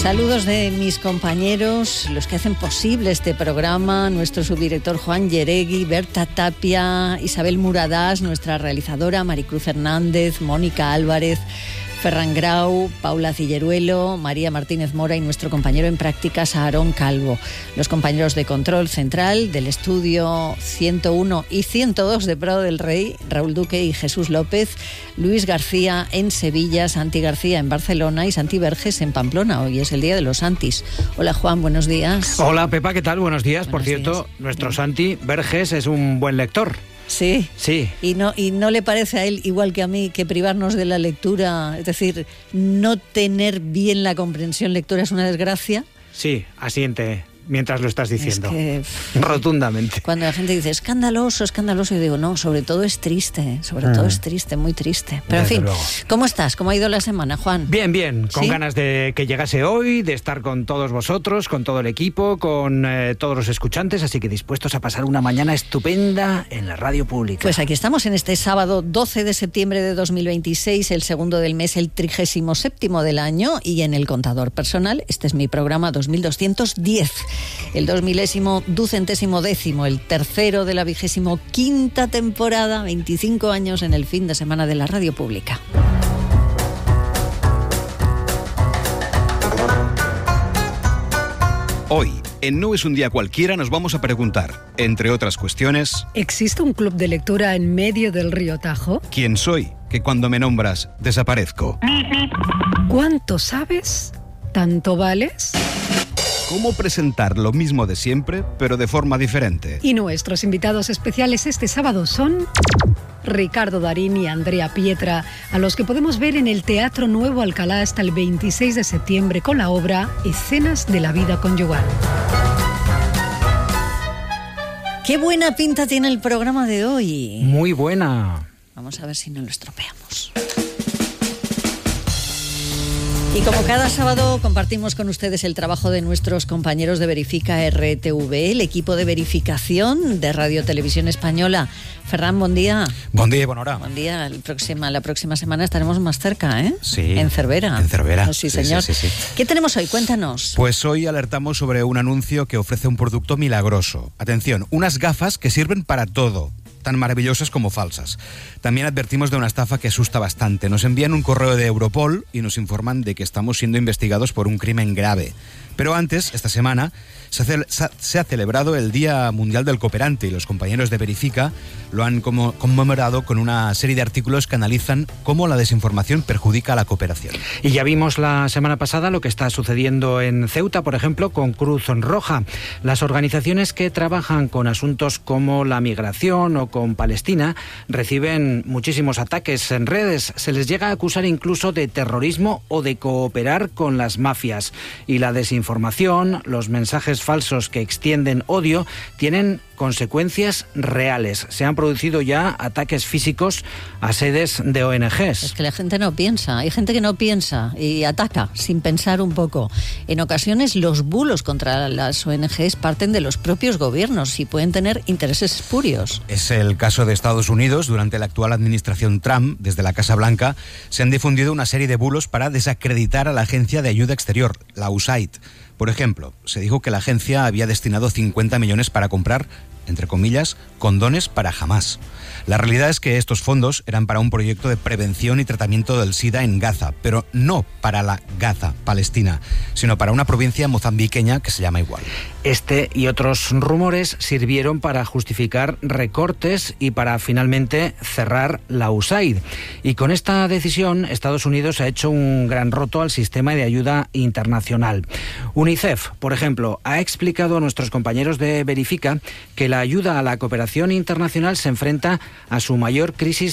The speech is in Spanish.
Saludos de mis compañeros, los que hacen posible este programa, nuestro subdirector Juan Yeregui, Berta Tapia, Isabel Muradas, nuestra realizadora Maricruz Hernández, Mónica Álvarez, Ferran Grau, Paula Cilleruelo, María Martínez Mora y nuestro compañero en prácticas Aarón Calvo. Los compañeros de control central del estudio 101 y 102 de Prado del Rey, Raúl Duque y Jesús López, Luis García en Sevilla, Santi García en Barcelona y Santi Verges en Pamplona. Hoy es el Día de los Santis. Hola Juan, buenos días. Hola Pepa, ¿qué tal? Buenos días. Buenos Por cierto, días. Nuestro Santi Verges es un buen lector. Sí. Sí. ¿Y no le parece a él, igual que a mí, que privarnos de la lectura, es decir, no tener bien la comprensión lectora es una desgracia? Sí, asiente mientras lo estás diciendo. Es que, rotundamente. Cuando la gente dice escandaloso, escandaloso, yo digo, no, sobre todo es triste, todo es triste, muy triste. Pero Desde en fin, luego. ¿cómo estás? ¿Cómo ha ido la semana, Juan? Bien, bien, con ¿Sí? ganas de que llegase hoy, de estar con todos vosotros, con todo el equipo, con todos los escuchantes, así que dispuestos a pasar una mañana estupenda en la radio pública. Pues aquí estamos en este sábado 12 de septiembre de 2026, el segundo del mes, el 37º del año, y en el contador personal, este es mi programa 2210, el 2012º, el tercero de la 25ª temporada, 25 años en el fin de semana de la radio pública. Hoy, en No es un día cualquiera, nos vamos a preguntar, entre otras cuestiones, ¿existe un club de lectura en medio del río Tajo? ¿quién soy? Que cuando me nombras, desaparezco. ¿Cuánto sabes? ¿Tanto vales? ¿Cómo presentar lo mismo de siempre, pero de forma diferente? Y nuestros invitados especiales este sábado son Ricardo Darín y Andrea Pietra, a los que podemos ver en el Teatro Nuevo Alcalá hasta el 26 de septiembre con la obra Escenas de la vida conyugal. ¡Qué buena pinta tiene el programa de hoy! Muy buena. Vamos a ver si no lo estropeamos. Y como cada sábado compartimos con ustedes el trabajo de nuestros compañeros de Verifica RTV, el equipo de verificación de Radio Televisión Española. Ferran, buen día. Buen día y buena hora. Buen día. La próxima semana estaremos más cerca, ¿eh? Sí. En Cervera. En Cervera. Sí, señor. Sí. ¿Qué tenemos hoy? Cuéntanos. Pues hoy alertamos sobre un anuncio que ofrece un producto milagroso. Atención, unas gafas que sirven para todo, tan maravillosas como falsas. También advertimos de una estafa que asusta bastante. Nos envían un correo de Europol y nos informan de que estamos siendo investigados por un crimen grave. Pero antes, esta semana, se ha celebrado el Día Mundial del Cooperante y los compañeros de Verifica lo han conmemorado con una serie de artículos que analizan cómo la desinformación perjudica a la cooperación. Y ya vimos la semana pasada lo que está sucediendo en Ceuta, por ejemplo, con Cruz Roja. Las organizaciones que trabajan con asuntos como la migración o con Palestina reciben muchísimos ataques en redes. Se les llega a acusar incluso de terrorismo o de cooperar con las mafias. Y la desinformación, los mensajes falsos que extienden odio, tienen consecuencias reales. Se han producido ya ataques físicos a sedes de ONGs. Es que la gente no piensa. Hay gente que no piensa y ataca sin pensar un poco. En ocasiones los bulos contra las ONGs parten de los propios gobiernos y pueden tener intereses espurios. Es el caso de Estados Unidos. Durante la actual administración Trump, desde la Casa Blanca, se han difundido una serie de bulos para desacreditar a la Agencia de Ayuda Exterior, la USAID. Por ejemplo, se dijo que la agencia había destinado 50 millones para comprar, entre comillas, condones para Hamás. La realidad es que estos fondos eran para un proyecto de prevención y tratamiento del SIDA en Gaza, pero no para la Gaza palestina, sino para una provincia mozambiqueña que se llama igual. Este y otros rumores sirvieron para justificar recortes y para finalmente cerrar la USAID. Y con esta decisión, Estados Unidos ha hecho un gran roto al sistema de ayuda internacional. UNICEF, por ejemplo, ha explicado a nuestros compañeros de Verifica que la ayuda a la cooperación internacional se enfrenta a su mayor crisis